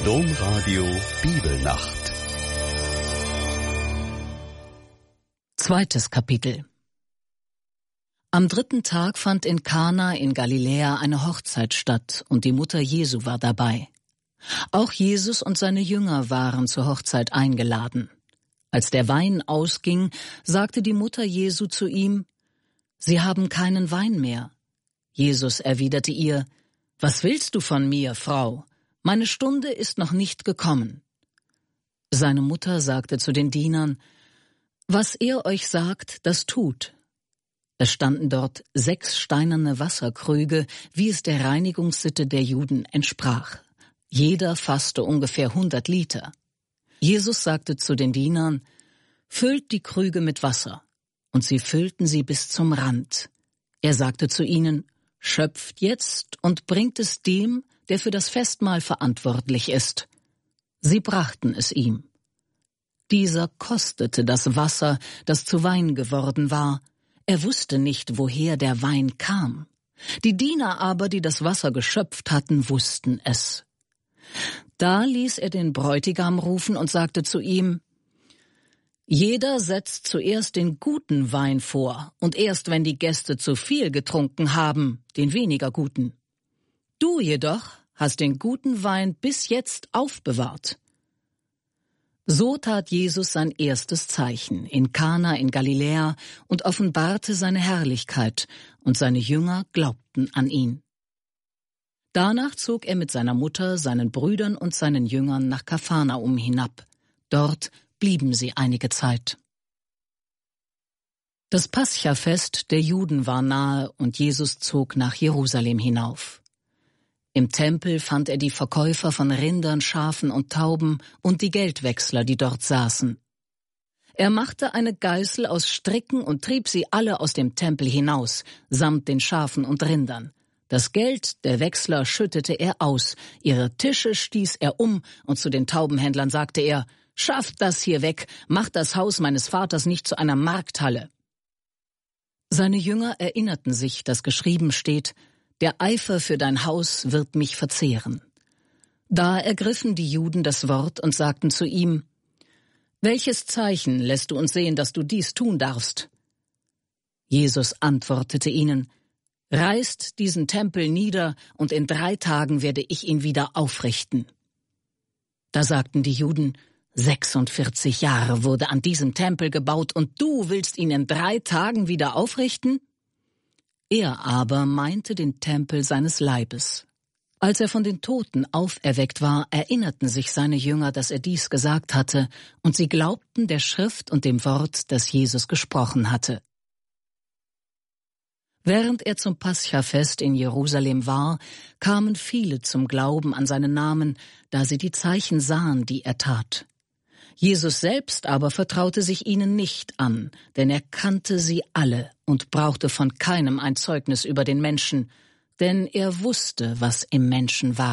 Domradio Bibelnacht. Zweites Kapitel. Am 3. Tag fand in Kana in Galiläa eine Hochzeit statt, und die Mutter Jesu war dabei. Auch Jesus und seine Jünger waren zur Hochzeit eingeladen. Als der Wein ausging, sagte die Mutter Jesu zu ihm: »Sie haben keinen Wein mehr.« Jesus erwiderte ihr: »Was willst du von mir, Frau? Meine Stunde ist noch nicht gekommen.« Seine Mutter sagte zu den Dienern: »Was er euch sagt, das tut.« Es standen dort 6 steinerne Wasserkrüge, wie es der Reinigungssitte der Juden entsprach. Jeder fasste ungefähr 100 Liter. Jesus sagte zu den Dienern: »Füllt die Krüge mit Wasser.« Und sie füllten sie bis zum Rand. Er sagte zu ihnen: »Schöpft jetzt und bringt es dem, der für das Festmahl verantwortlich ist.« Sie brachten es ihm. Dieser kostete das Wasser, das zu Wein geworden war. Er wusste nicht, woher der Wein kam. Die Diener aber, die das Wasser geschöpft hatten, wussten es. Da ließ er den Bräutigam rufen und sagte zu ihm: »Jeder setzt zuerst den guten Wein vor, und erst wenn die Gäste zu viel getrunken haben, den weniger guten. Du jedoch hast den guten Wein bis jetzt aufbewahrt.« So tat Jesus sein erstes Zeichen in Kana in Galiläa und offenbarte seine Herrlichkeit, und seine Jünger glaubten an ihn. Danach zog er mit seiner Mutter, seinen Brüdern und seinen Jüngern nach Kapharnaum hinab. Dort blieben sie einige Zeit. Das Paschafest der Juden war nahe, und Jesus zog nach Jerusalem hinauf. Im Tempel fand er die Verkäufer von Rindern, Schafen und Tauben und die Geldwechsler, die dort saßen. Er machte eine Geißel aus Stricken und trieb sie alle aus dem Tempel hinaus, samt den Schafen und Rindern. Das Geld der Wechsler schüttete er aus, ihre Tische stieß er um, und zu den Taubenhändlern sagte er: »Schafft das hier weg, macht das Haus meines Vaters nicht zu einer Markthalle.« Seine Jünger erinnerten sich, dass geschrieben steht: »Der Eifer für dein Haus wird mich verzehren.« Da ergriffen die Juden das Wort und sagten zu ihm: »Welches Zeichen lässt du uns sehen, dass du dies tun darfst?« Jesus antwortete ihnen: »Reißt diesen Tempel nieder, und in 3 Tagen werde ich ihn wieder aufrichten.« Da sagten die Juden: 46 Jahre wurde an diesem Tempel gebaut, und du willst ihn in 3 Tagen wieder aufrichten? Er aber meinte den Tempel seines Leibes. Als er von den Toten auferweckt war, erinnerten sich seine Jünger, dass er dies gesagt hatte, und sie glaubten der Schrift und dem Wort, das Jesus gesprochen hatte. Während er zum Paschafest in Jerusalem war, kamen viele zum Glauben an seinen Namen, da sie die Zeichen sahen, die er tat. Jesus selbst aber vertraute sich ihnen nicht an, denn er kannte sie alle und brauchte von keinem ein Zeugnis über den Menschen, denn er wusste, was im Menschen war.